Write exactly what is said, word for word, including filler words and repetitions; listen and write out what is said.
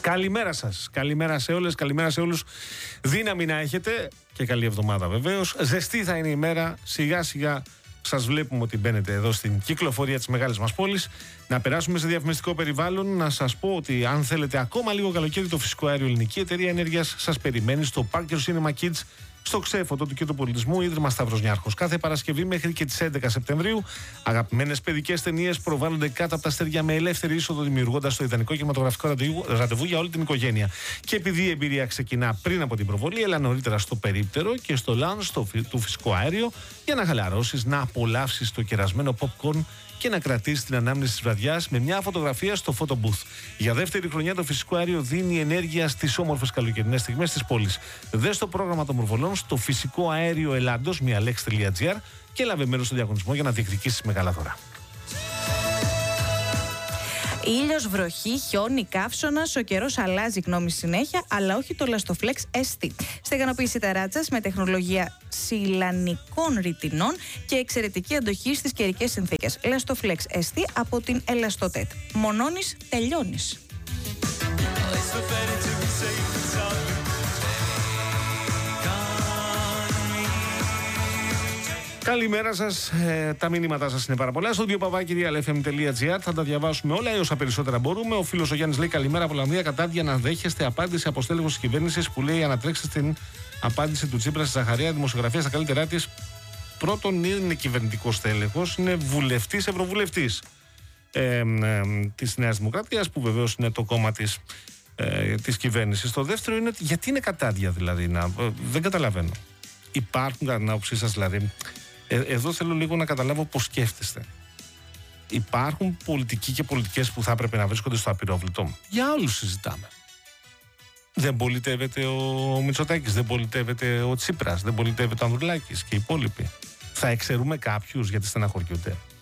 Καλημέρα σας. Καλημέρα σε όλες, καλημέρα σε όλους. Δύναμη να έχετε και καλή εβδομάδα βεβαίως. Ζεστή θα είναι η μέρα. Σιγά σιγά σας βλέπουμε ότι μπαίνετε εδώ στην κυκλοφορία της μεγάλης μας πόλης. Να περάσουμε σε διαφημιστικό περιβάλλον. Να σας πω ότι αν θέλετε ακόμα λίγο καλοκαίρι, το Φυσικό Αέριο Ελληνική Εταιρεία Ενέργειας σας περιμένει στο Parker Cinema Kids, στο Ξέφωτο του Κέντρου Πολιτισμού, Ίδρυμα Σταύρος Νιάρχος. Κάθε Παρασκευή μέχρι και τις έντεκα Σεπτεμβρίου, αγαπημένες παιδικές ταινίες προβάλλονται κάτω από τα αστέρια με ελεύθερη είσοδο, δημιουργώντας το ιδανικό κινηματογραφικό ραντεβού για όλη την οικογένεια. Και επειδή η εμπειρία ξεκινά πριν από την προβολή, έλα νωρίτερα στο περίπτερο και στο lounge του Φυσικό Αέριο για να χαλαρώσεις, να απολαύσεις το κερασμένο popcorn και να κρατήσει την ανάμνηση της βραδιάς με μια φωτογραφία στο photo booth. Για δεύτερη χρονιά το Φυσικό Αέριο δίνει ενέργεια στις όμορφες καλοκαιρινές στιγμές της πόλης. Δες το πρόγραμμα των μορφολών στο Φυσικό Αέριο Ελλάδος, μία λέξη τελεία τζι άρ, και λάβε μέρος στο διαγωνισμό για να διεκδικήσεις μεγάλα δώρα. Ήλιος, βροχή, χιόνι, καύσωνας, ο καιρός αλλάζει γνώμη συνέχεια, αλλά όχι το Elastoflex ες τι. Στεγανοποίηση ταράτσας με τεχνολογία σιλανικών ρητινών και εξαιρετική αντοχή στις καιρικές συνθήκες. Elastoflex ες τι από την Elastotet. Μονώνεις, τελειώνεις. Καλημέρα σας. Ε, τα μηνύματά σας είναι πάρα πολλά. Στο δύο παπάκι τελεία ελ εφ εμ τελεία τζι άρ θα τα διαβάσουμε όλα ή όσα περισσότερα μπορούμε. Ο φίλος ο Γιάννης λέει: καλημέρα από Ολλανδία. Κατάδια να δέχεστε απάντηση από στέλεχος της κυβέρνησης που λέει: ανατρέξτε στην απάντηση του Τσίπρα στη Ζαχαρία. Δημοσιογραφία στα καλύτερά της. Πρώτον, είναι κυβερνητικός στέλεχος, είναι βουλευτής, ευρωβουλευτής ε, ε, της Νέας Δημοκρατίας, που βεβαίως είναι το κόμμα της, ε, της κυβέρνησης. Το δεύτερο είναι γιατί είναι κατάδια, δηλαδή. Να, ε, δεν καταλαβαίνω. Υπάρχουν, κατά την άποψή σας, δηλαδή. Ε, εδώ θέλω λίγο να καταλάβω πώς σκέφτεστε. Υπάρχουν πολιτικοί και πολιτικές που θα έπρεπε να βρίσκονται στο απειρόβλητο. Για όλους συζητάμε. Δεν πολιτεύεται ο Μητσοτάκης, δεν πολιτεύεται ο Τσίπρας, δεν πολιτεύεται ο Ανδρουλάκης και οι υπόλοιποι. Θα εξαιρούμε κάποιους γιατί στεναχωριούνται.